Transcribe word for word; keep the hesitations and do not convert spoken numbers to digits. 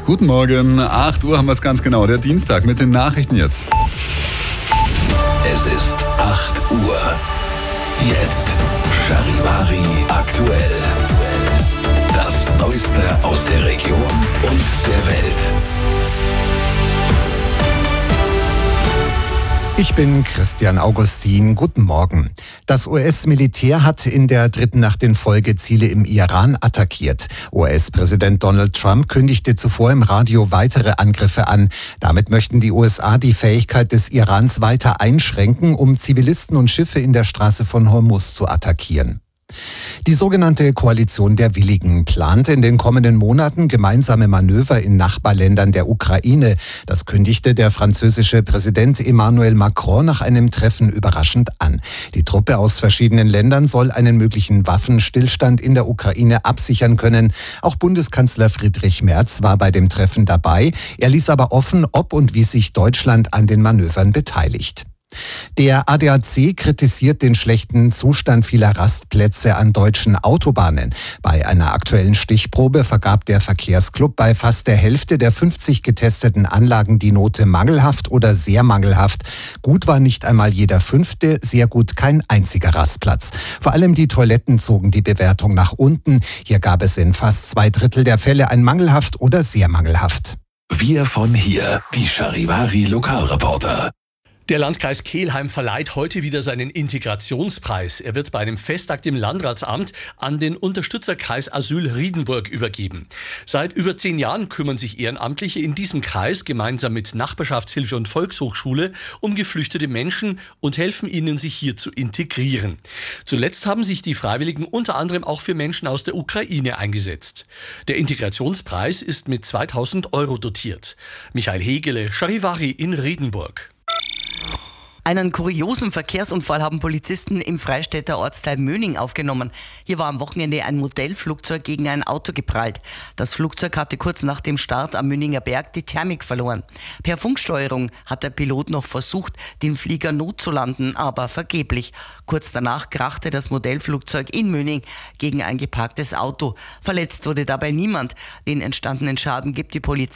Guten Morgen, acht Uhr haben wir es ganz genau, der Dienstag mit den Nachrichten jetzt. Es ist acht Uhr. Jetzt Charivari aktuell. Das Neueste aus der Region und der Welt. Ich bin Christian Augustin. Guten Morgen. Das U S-Militär hat in der dritten Nacht in Folge Ziele im Iran attackiert. U S-Präsident Donald Trump kündigte zuvor im Radio weitere Angriffe an. Damit möchten die U S A die Fähigkeit des Irans weiter einschränken, um Zivilisten und Schiffe in der Straße von Hormuz zu attackieren. Die sogenannte Koalition der Willigen plant in den kommenden Monaten gemeinsame Manöver in Nachbarländern der Ukraine. Das kündigte der französische Präsident Emmanuel Macron nach einem Treffen überraschend an. Die Truppe aus verschiedenen Ländern soll einen möglichen Waffenstillstand in der Ukraine absichern können. Auch Bundeskanzler Friedrich Merz war bei dem Treffen dabei. Er ließ aber offen, ob und wie sich Deutschland an den Manövern beteiligt. Der A D A C kritisiert den schlechten Zustand vieler Rastplätze an deutschen Autobahnen. Bei einer aktuellen Stichprobe vergab der Verkehrsclub bei fast der Hälfte der fünfzig getesteten Anlagen die Note mangelhaft oder sehr mangelhaft. Gut war nicht einmal jeder fünfte, sehr gut kein einziger Rastplatz. Vor allem die Toiletten zogen die Bewertung nach unten. Hier gab es in fast zwei Drittel der Fälle ein mangelhaft oder sehr mangelhaft. Wir von hier, die Charivari Lokalreporter. Der Landkreis Kelheim verleiht heute wieder seinen Integrationspreis. Er wird bei einem Festakt im Landratsamt an den Unterstützerkreis Asyl Riedenburg übergeben. Seit über zehn Jahren kümmern sich Ehrenamtliche in diesem Kreis gemeinsam mit Nachbarschaftshilfe und Volkshochschule um geflüchtete Menschen und helfen ihnen, sich hier zu integrieren. Zuletzt haben sich die Freiwilligen unter anderem auch für Menschen aus der Ukraine eingesetzt. Der Integrationspreis ist mit zweitausend Euro dotiert. Michael Hegele, Charivari in Riedenburg. Einen kuriosen Verkehrsunfall haben Polizisten im Freistädter Ortsteil Möning aufgenommen. Hier war am Wochenende ein Modellflugzeug gegen ein Auto geprallt. Das Flugzeug hatte kurz nach dem Start am Möninger Berg die Thermik verloren. Per Funksteuerung hat der Pilot noch versucht, den Flieger notzulanden, aber vergeblich. Kurz danach krachte das Modellflugzeug in Möning gegen ein geparktes Auto. Verletzt wurde dabei niemand. Den entstandenen Schaden gibt die Polizei